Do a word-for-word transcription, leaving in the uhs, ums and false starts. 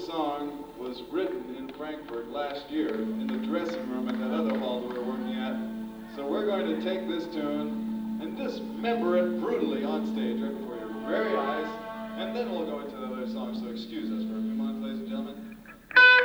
song was written in Frankfurt last year in the dressing room at that other hall that we were working at. So we're going to take this tune and dismember it brutally on stage.